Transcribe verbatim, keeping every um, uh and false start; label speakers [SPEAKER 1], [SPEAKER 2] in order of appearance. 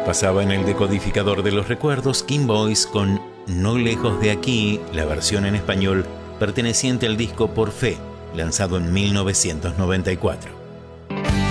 [SPEAKER 1] Pasaba en el decodificador de los recuerdos King Voice con No lejos de aquí, la versión en español perteneciente al disco Por Fe, lanzado en mil novecientos noventa y cuatro.